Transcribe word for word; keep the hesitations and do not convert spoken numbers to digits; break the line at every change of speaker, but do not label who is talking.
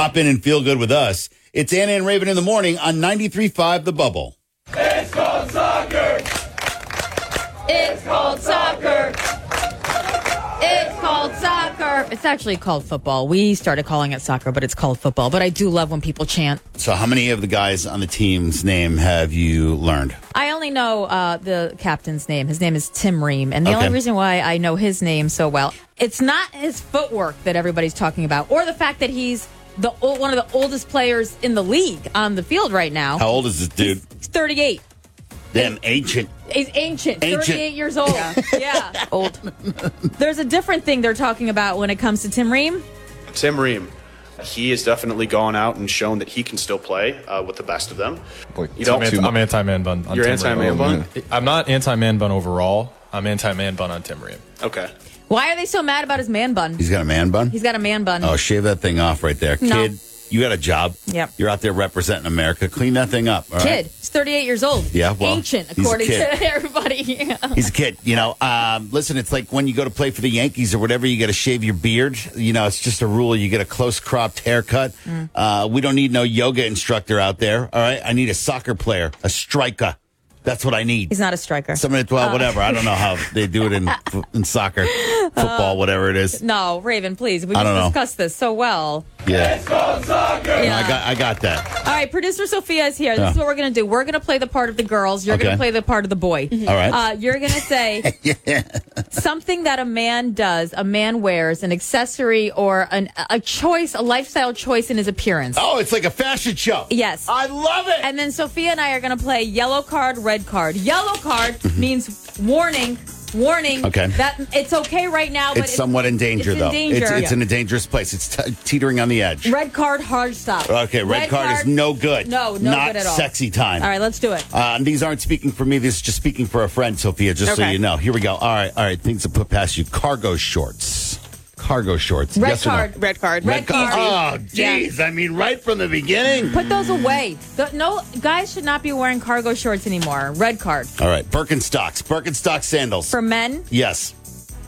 Hop in and feel good with us. It's Anna and Raven in the morning on ninety-three point five The Bubble.
It's called soccer.
It's called soccer. It's called soccer. It's actually called football. We started calling it soccer, but it's called football. But I do love when people chant.
So how many of the guys on the team's name have you learned?
I only know uh, the captain's name. His name is Tim Ream. And the
Okay.
only reason why I know his name so well, it's not his footwork that everybody's talking about, or the fact that he's the ol- one of the oldest players in the league on the field right now.
How old is this dude?
He's thirty-eight.
Damn ancient.
He's ancient,
Ancient.
thirty-eight years old. Yeah. Old. There's a different thing they're talking about when it comes to Tim Ream.
Tim Ream, he has definitely gone out and shown that he can still play uh, with the best of them.
Boy,
You don't-
I'm, anti, I'm anti-man bun. On
You're
Tim
anti-man
Ream.
bun?
I'm not anti-man bun overall. I'm anti-man bun on Tim Ream.
Okay.
Why are they so mad about his man bun?
He's got a man bun?
He's got a man bun.
Oh, shave that thing off right there.
No.
Kid, you got a job.
Yep.
You're out there representing America. Clean that thing up. All right?
Kid. He's thirty-eight years old.
Yeah, well,
Ancient,
he's a
according
kid.
to everybody. Yeah.
He's a kid, you know. Um, listen, it's like when you go to play for the Yankees or whatever, you got to shave your beard. You know, it's just a rule. You get a close cropped haircut.
Mm.
Uh, we don't need no yoga instructor out there. All right. I need a soccer player, a striker. That's what I need.
He's not a striker.
Somebody, well, whatever. I don't know how they do it in in soccer, football, whatever it is.
No, Raven, please. We
I
just
don't know.
discussed this so well.
Yeah,
It's called soccer.
No,
Yeah.
I got, I got that.
All right, producer Sophia is here. This
Yeah.
is what we're going to do. We're going to play the part of the girls. You're going
Okay.
to play the part of the boy.
All right.
Uh, you're going to say something that a man does, a man wears, an accessory or an, a choice, a lifestyle choice in his appearance.
Oh, it's like a fashion show.
Yes.
I love it.
And then Sophia and I are going to play yellow card, red card. Yellow card means warning, warning.
Mm-hmm. Okay.
That it's okay right now, but
It's somewhat in danger,
it's
though.
In danger.
It's, it's in a dangerous place. It's t- teetering on the edge.
Red card, hard stop.
Okay, red, card, is no good.
No, no
Not
good at all.
sexy time.
All right, let's do it.
Uh, and these aren't speaking for me. This is just speaking for a friend, Sophia, just so
Okay.
you know. Here we go. All right, all right. Things to put past you. Cargo shorts. Cargo shorts.
Red
yes or no?
card.
Red card.
Red card.
Oh, jeez. I mean, right from the beginning.
Put those away. The- no, guys should not be wearing cargo shorts anymore. Red card.
All right. Birkenstocks. Birkenstock sandals.
For men,
yes.